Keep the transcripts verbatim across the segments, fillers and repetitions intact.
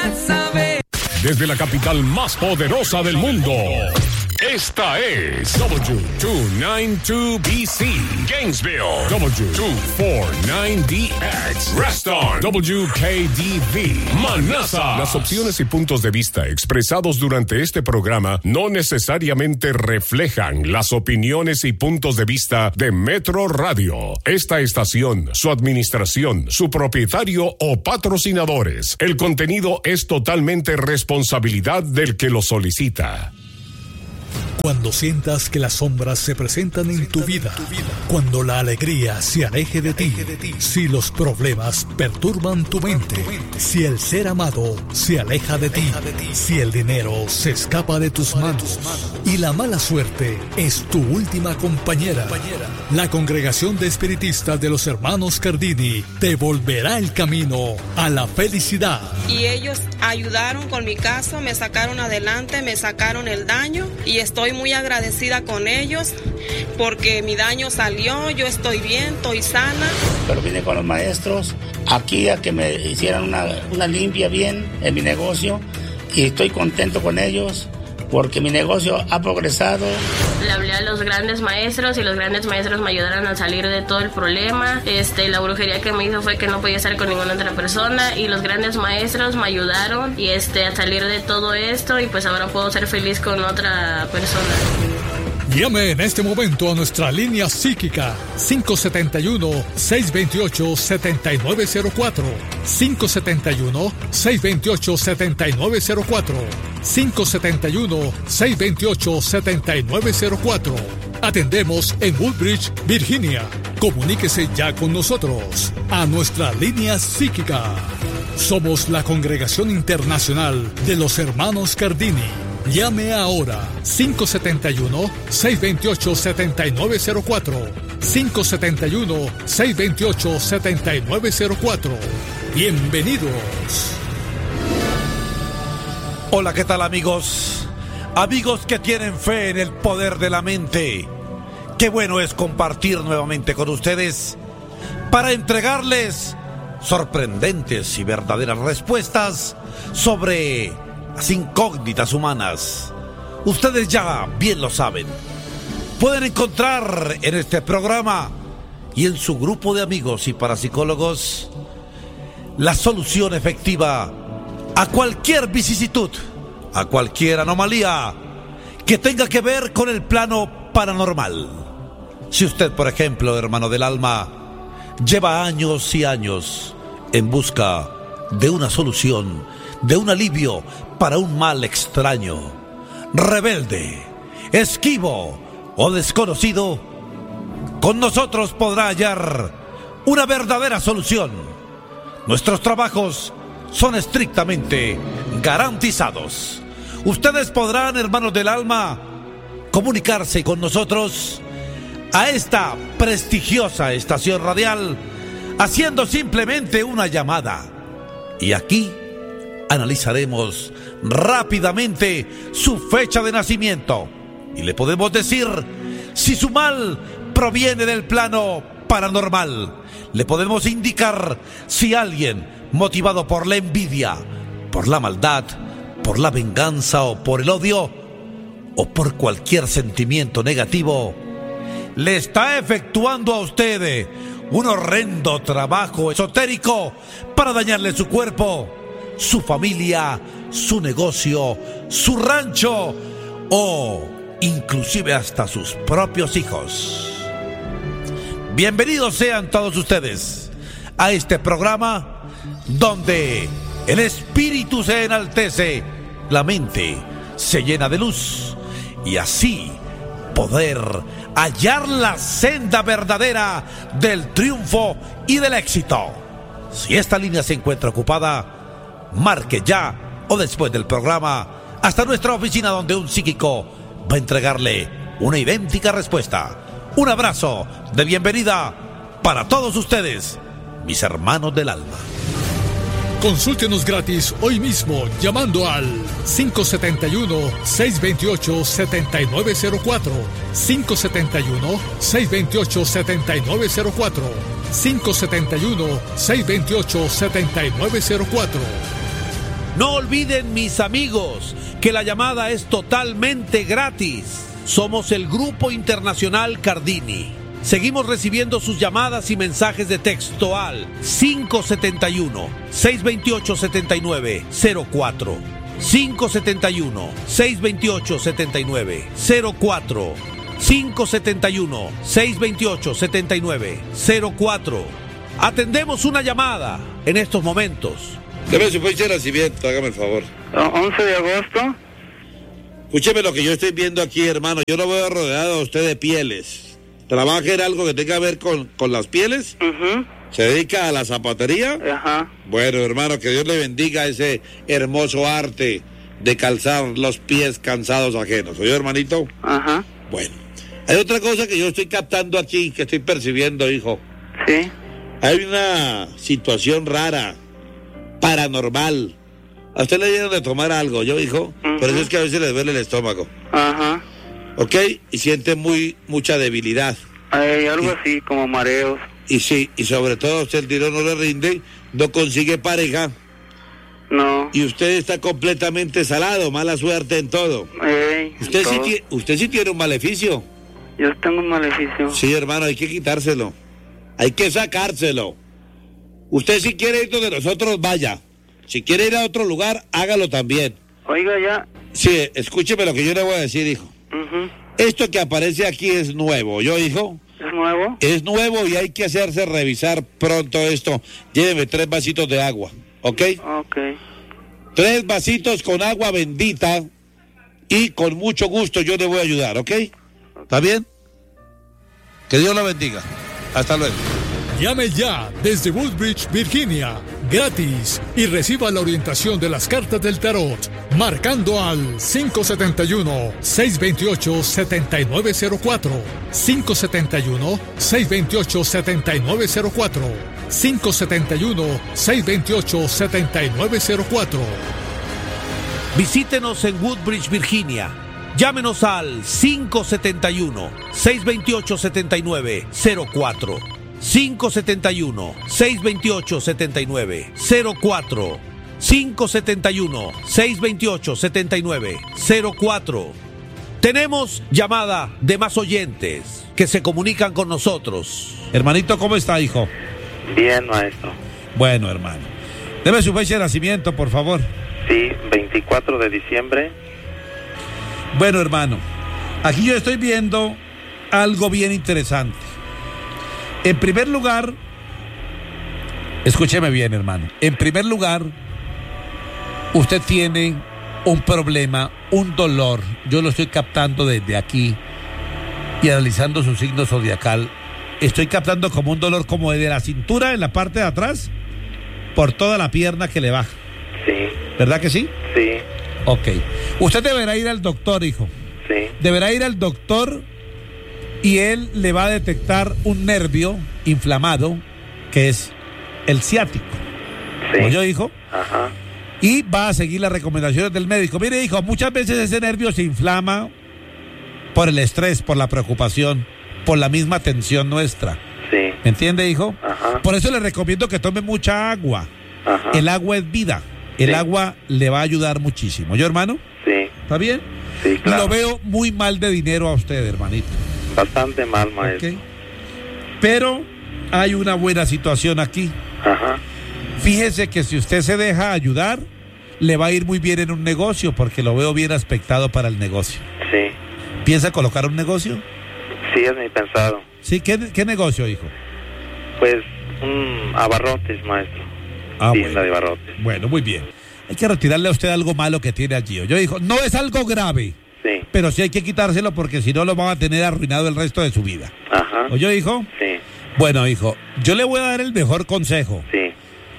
saber. Desde la capital más poderosa del mundo, esta es W doscientos noventa y dos B C, Gainesville, W doscientos cuarenta y nueve D X, Reston, W K D V, Manassas. Las opciones y puntos de vista expresados durante este programa no necesariamente reflejan las opiniones y puntos de vista de Metro Radio, esta estación, su administración, su propietario o patrocinadores. El contenido es totalmente responsabilidad del que lo solicita. Cuando sientas que las sombras se presentan en tu vida, cuando la alegría se aleje de ti, si los problemas perturban tu mente, si el ser amado se aleja de ti, si el dinero se escapa de tus manos y la mala suerte es tu última compañera, la Congregación de Espiritistas de los Hermanos Cardini te volverá el camino a la felicidad. Y ellos ayudaron con mi caso, me sacaron adelante, me sacaron el daño y estoy muy agradecida con ellos porque mi daño salió, yo estoy bien, estoy sana. Pero vine con los maestros aquí a que me hicieran una, una limpia bien en mi negocio y estoy contento con ellos porque mi negocio ha progresado. Le hablé a los grandes maestros y los grandes maestros me ayudaron a salir de todo el problema. Este, la brujería que me hizo fue que no podía estar con ninguna otra persona y los grandes maestros me ayudaron y este, a salir de todo esto y pues ahora puedo ser feliz con otra persona. Llame en este momento a nuestra línea psíquica cinco siete uno, seis dos ocho, siete nueve cero cuatro, cinco siete uno, seis dos ocho, siete nueve cero cuatro, cinco siete uno, seis dos ocho, siete nueve cero cuatro. Atendemos en Woodbridge, Virginia. Comuníquese ya con nosotros a nuestra línea psíquica. Somos la Congregación Internacional de los Hermanos Cardini. Llame ahora cinco siete uno, seis dos ocho, siete nueve cero cuatro, cinco siete uno, seis dos ocho, siete nueve cero cuatro. Bienvenidos. Hola, ¿qué tal, amigos? Amigos que tienen fe en el poder de la mente. Qué bueno es compartir nuevamente con ustedes para entregarles sorprendentes y verdaderas respuestas sobre las incógnitas humanas. Ustedes ya bien lo saben. Pueden encontrar en este programa y en su grupo de amigos y parapsicólogos la solución efectiva a cualquier vicisitud, a cualquier anomalía que tenga que ver con el plano paranormal. Si usted, por ejemplo, hermano del alma, lleva años y años en busca de una solución, de un alivio para un mal extraño, rebelde, esquivo o desconocido, con nosotros podrá hallar una verdadera solución. Nuestros trabajos son estrictamente garantizados. Ustedes podrán, hermanos del alma, comunicarse con nosotros a esta prestigiosa estación radial haciendo simplemente una llamada. Y aquí analizaremos rápidamente su fecha de nacimiento y le podemos decir si su mal proviene del plano paranormal. Le podemos indicar si alguien, motivado por la envidia, por la maldad, por la venganza o por el odio, o por cualquier sentimiento negativo, le está efectuando a usted un horrendo trabajo esotérico para dañarle su cuerpo, su familia, su negocio, su rancho o inclusive hasta sus propios hijos. Bienvenidos sean todos ustedes a este programa donde el espíritu se enaltece, la mente se llena de luz y así poder hallar la senda verdadera del triunfo y del éxito. Si esta línea se encuentra ocupada, marque ya o después del programa hasta nuestra oficina donde un psíquico va a entregarle una idéntica respuesta. Un abrazo de bienvenida para todos ustedes, mis hermanos del alma. Consúltenos gratis hoy mismo llamando al cinco siete uno, seis dos ocho, siete nueve cero cuatro, cinco siete uno, seis dos ocho, siete nueve cero cuatro, cinco siete uno, seis dos ocho, siete nueve cero cuatro. No olviden, mis amigos, que la llamada es totalmente gratis. Somos el Grupo Internacional Cardini. Seguimos recibiendo sus llamadas y mensajes de texto al cinco siete uno, seis dos ocho, siete nueve cero cuatro. cinco siete uno, seis dos ocho, siete nueve cero cuatro. cinco siete uno, seis dos ocho, siete nueve cero cuatro. Atendemos una llamada en estos momentos. Deme su fecha de nacimiento, hágame el favor. once de agosto. Escúcheme lo que yo estoy viendo aquí, hermano. Yo lo veo rodeado a usted de pieles. ¿Trabaja en algo que tenga que ver con, con las pieles? Uh-huh. ¿Se dedica a la zapatería? Ajá. Bueno, hermano, que Dios le bendiga ese hermoso arte de calzar los pies cansados ajenos. ¿Oye, hermanito? Ajá. Bueno, hay otra cosa que yo estoy captando aquí, que estoy percibiendo, hijo. Sí. Hay una situación rara, paranormal. A usted le dieron de tomar algo, ¿yo, hijo? Uh-huh. Por eso es que a veces le duele el estómago. Ajá. ¿Ok? Y siente muy, mucha debilidad. Hay algo y, así, como mareos. Y sí, y sobre todo a usted el tiro no le rinde, no consigue pareja. No. Y usted está completamente salado, mala suerte en todo. Ey, usted, todo. Sí tiene, usted sí tiene un maleficio. Yo tengo un maleficio. Sí, hermano, hay que quitárselo. Hay que sacárselo. Usted si quiere ir donde nosotros, vaya. Si quiere ir a otro lugar, hágalo también. Oiga, ya. Sí, escúcheme lo que yo le voy a decir, hijo. Uh-huh. Esto que aparece aquí es nuevo, ¿yo, hijo? ¿Es nuevo? Es nuevo y hay que hacerse revisar pronto esto. Lléveme tres vasitos de agua, ¿ok? Ok. Tres vasitos con agua bendita y con mucho gusto yo le voy a ayudar, ¿ok? ¿Está bien? Que Dios lo bendiga. Hasta luego. Llame ya desde Woodbridge, Virginia, gratis, y reciba la orientación de las cartas del tarot, marcando al cinco siete uno, seis dos ocho, siete nueve cero cuatro, cinco siete uno, seis dos ocho, siete nueve cero cuatro, cinco siete uno, seis dos ocho, siete nueve cero cuatro. Visítenos en Woodbridge, Virginia. Llámenos al cinco siete uno, seis dos ocho, siete nueve cero cuatro. cinco siete uno, seis dos ocho, siete nueve cero cuatro. cinco siete uno, seis dos ocho, siete nueve cero cuatro. Tenemos llamada de más oyentes que se comunican con nosotros. Hermanito, ¿cómo está, hijo? Bien, maestro. Bueno, hermano. Deme su fecha de nacimiento, por favor. Sí, veinticuatro de diciembre. Bueno, hermano, aquí yo estoy viendo algo bien interesante. En primer lugar, escúcheme bien, hermano. En primer lugar, usted tiene un problema, un dolor. Yo lo estoy captando desde aquí y analizando su signo zodiacal. Estoy captando como un dolor como desde la cintura en la parte de atrás por toda la pierna que le baja. Sí. ¿Verdad que sí? Sí. Ok. Usted deberá ir al doctor, hijo. Sí. Deberá ir al doctor y él le va a detectar un nervio inflamado que es el ciático. Sí. ¿Oyó, hijo? Ajá. Y va a seguir las recomendaciones del médico. Mire, hijo, muchas veces ese nervio se inflama por el estrés, por la preocupación, por la misma tensión nuestra. Sí. ¿Me entiende, hijo? Ajá. Por eso le recomiendo que tome mucha agua. Ajá. El agua es vida. El Sí. agua le va a ayudar muchísimo. ¿Yo, hermano? Sí. ¿Está bien? Sí, claro. Lo veo muy mal de dinero a usted, hermanito. Bastante mal, maestro. Ok. Pero hay una buena situación aquí. Ajá. Fíjese que si usted se deja ayudar, le va a ir muy bien en un negocio, porque lo veo bien aspectado para el negocio. Sí. ¿Piensa colocar un negocio? Sí, es mi pensado. Sí, ¿qué, qué negocio, hijo? Pues, un abarrotes, maestro. Ah, Tienda bueno. de abarrotes. Bueno, muy bien. Hay que retirarle a usted algo malo que tiene allí. Yo dijo, no es algo grave, Sí. pero sí hay que quitárselo porque si no lo van a tener arruinado el resto de su vida. Ajá. ¿Oyó, hijo? Sí. Bueno, hijo, yo le voy a dar el mejor consejo. Sí.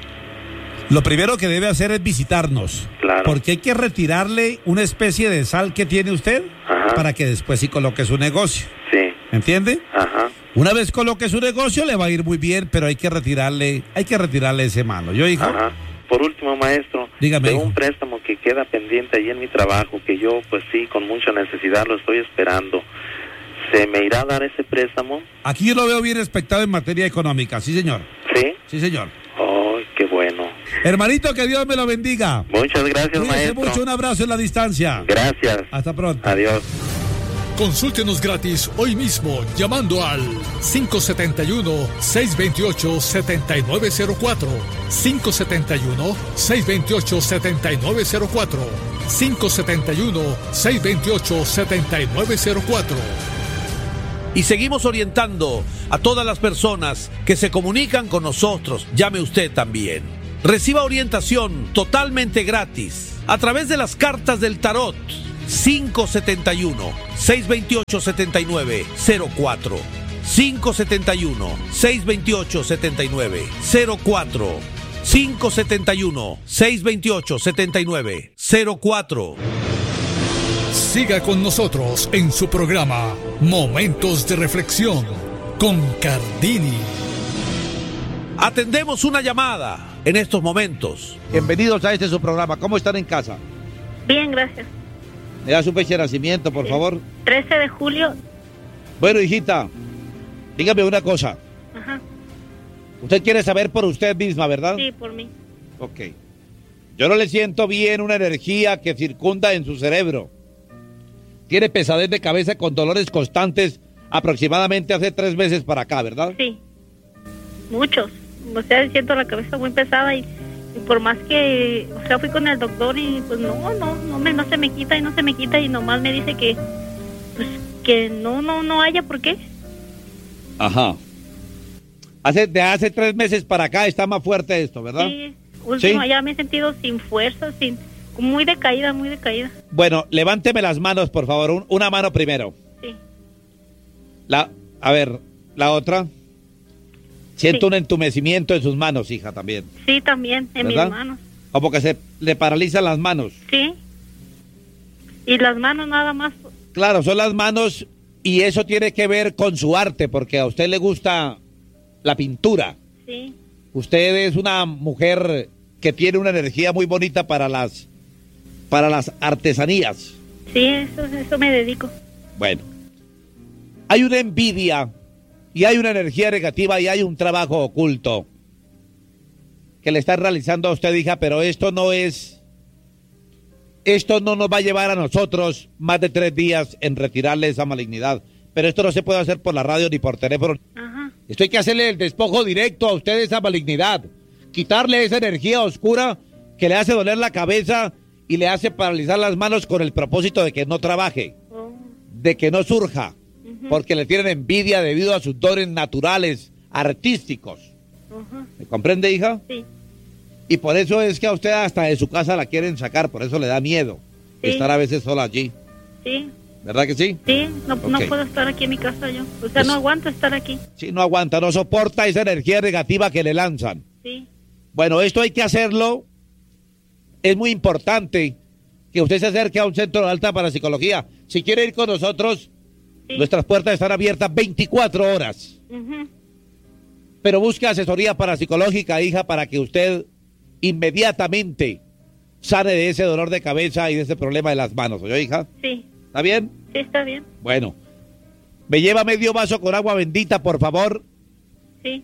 Lo primero que debe hacer es visitarnos. Claro. Porque hay que retirarle una especie de sal que tiene usted Ajá. para que después sí coloque su negocio. Sí. ¿Entiende? Ajá. Una vez coloque su negocio le va a ir muy bien, pero hay que retirarle, hay que retirarle ese malo. ¿Yo, hijo? Ajá. Por último, maestro, Dígame, tengo hijo. un préstamo que queda pendiente ahí en mi trabajo, que yo, pues sí, con mucha necesidad lo estoy esperando. ¿Se me irá a dar ese préstamo? Aquí yo lo veo bien expectado en materia económica. Sí, señor. ¿Sí? Sí, señor. ¡Oh, qué bueno! Hermanito, que Dios me lo bendiga. Muchas gracias, Cuídese maestro. mucho, un abrazo en la distancia. Gracias. Hasta pronto. Adiós. Consúltenos gratis hoy mismo llamando al cinco siete uno, seis dos ocho, siete nueve cero cuatro, cinco siete uno, seis dos ocho, siete nueve cero cuatro, cinco siete uno, seis dos ocho, siete nueve cero cuatro. Y seguimos orientando a todas las personas que se comunican con nosotros. Llame usted también. Reciba orientación totalmente gratis a través de las cartas del tarot. cinco siete uno, seis dos ocho, siete nueve cero cuatro, cinco siete uno, seis dos ocho, siete nueve cero cuatro, cinco siete uno, seis dos ocho, siete nueve cero cuatro. Siga con nosotros en su programa Momentos de Reflexión con Cardini. Atendemos una llamada en estos momentos. Bienvenidos a este su programa. ¿Cómo están en casa? Bien, gracias. ¿Me da su fecha de nacimiento, por Sí. favor? trece de julio. Bueno, hijita, dígame una cosa. Ajá. Usted quiere saber por usted misma, ¿verdad? Sí, por mí. Ok. Yo no le siento bien una energía que circunda en su cerebro. Tiene pesadez de cabeza con dolores constantes aproximadamente hace tres meses para acá, ¿verdad? Sí. Muchos. O sea, siento la cabeza muy pesada y, y por más que, o sea, fui con el doctor y pues no, no, no me, no se me quita y no se me quita y nomás me dice que, pues que no, no, no haya por qué. Ajá. Hace, de hace tres meses para acá está más fuerte esto, ¿verdad? Sí. Último, ¿Sí? ya me he sentido sin fuerza, sin, muy decaída, muy decaída. Bueno, levánteme las manos, por favor. Un- una mano primero. Sí. La, a ver, la otra. Siento Sí. un entumecimiento en sus manos, hija, también. Sí, también, en ¿Verdad? mis manos. Como que se le paralizan las manos. Sí. Y las manos nada más. Claro, son las manos y eso tiene que ver con su arte, porque a usted le gusta la pintura. Sí. Usted es una mujer que tiene una energía muy bonita para las, para las artesanías. Sí, eso, eso me dedico. Bueno, hay una envidia y hay una energía negativa y hay un trabajo oculto que le está realizando a usted, hija, pero esto no es, esto no nos va a llevar a nosotros más de tres días en retirarle esa malignidad. Pero esto no se puede hacer por la radio ni por teléfono. Ajá. Esto hay que hacerle el despojo directo a usted de esa malignidad. Quitarle esa energía oscura que le hace doler la cabeza y le hace paralizar las manos con el propósito de que no trabaje, Oh. de que no surja, Ujú. porque le tienen envidia debido a sus dones naturales, artísticos. Ajá. ¿Me comprende, hija? Sí. Y por eso es que a usted hasta de su casa la quieren sacar, por eso le da miedo Sí. estar a veces sola allí. Sí. ¿Verdad que sí? Sí, no, no Ok. puedo estar aquí en mi casa yo. O sea, Es- no aguanto estar aquí. Sí, no aguanta, no soporta esa energía negativa que le lanzan. Sí. Bueno, esto hay que hacerlo. Es muy importante que usted se acerque a un centro de alta parapsicología. Si quiere ir con nosotros, Sí. nuestras puertas están abiertas veinticuatro horas. Ujú. Pero busque asesoría parapsicológica, hija, para que usted inmediatamente sane de ese dolor de cabeza y de ese problema de las manos. ¿Oye, hija? Sí. ¿Está bien? Sí, está bien. Bueno. ¿Me lleva medio vaso con agua bendita, por favor? Sí.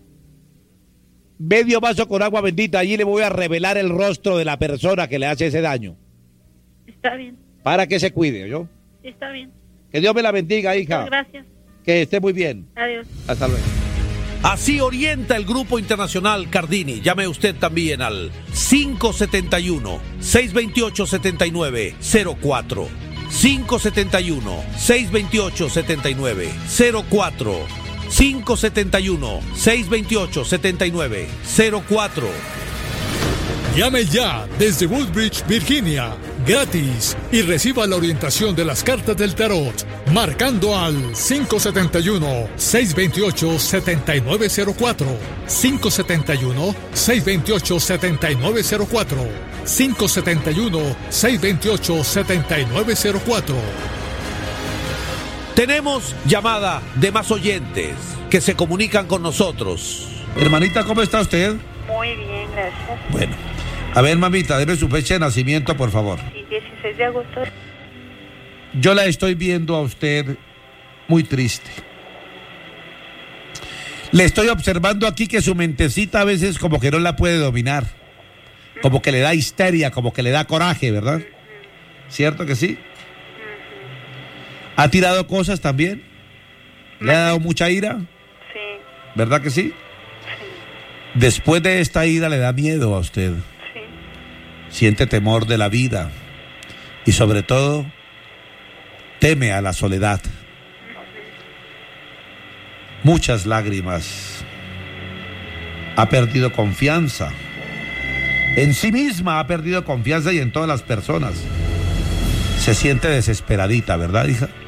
Medio vaso con agua bendita. Allí le voy a revelar el rostro de la persona que le hace ese daño. Está bien. Para que se cuide, ¿yo? Sí, está bien. Que Dios me la bendiga, hija. Muchas gracias. Que esté muy bien. Adiós. Hasta luego. Así orienta el Grupo Internacional Cardini. Llame usted también al cinco siete uno, seis dos ocho, siete nueve cero cuatro. cinco siete uno, seis dos ocho, siete nueve cero cuatro. cinco siete uno, seis dos ocho, siete nueve cero cuatro. Llame ya desde Woodbridge, Virginia, gratis, y reciba la orientación de las cartas del tarot, marcando al cinco siete uno, seis dos ocho, siete nueve cero cuatro, cinco siete uno, seis dos ocho, siete nueve cero cuatro, cinco siete uno, seis dos ocho, siete nueve cero cuatro. Tenemos llamada de más oyentes que se comunican con nosotros. Hermanita, ¿cómo está usted? Muy bien, gracias. Bueno. A ver, mamita, debe su fecha de nacimiento, por favor. Sí, dieciséis de agosto. Yo la estoy viendo a usted muy triste. Le estoy observando aquí que su mentecita a veces como que no la puede dominar. como que le da histeria, como que le da coraje, ¿verdad? ¿Cierto que sí? ¿Ha tirado cosas también? ¿Le ha dado mucha ira? Sí. ¿Verdad que sí? Después de esta ira le da miedo a usted. Sí. Siente temor de la vida y sobre todo teme a la soledad. Muchas lágrimas. Ha perdido confianza en sí misma, ha perdido confianza y en todas las personas. Se siente desesperadita, ¿verdad, hija?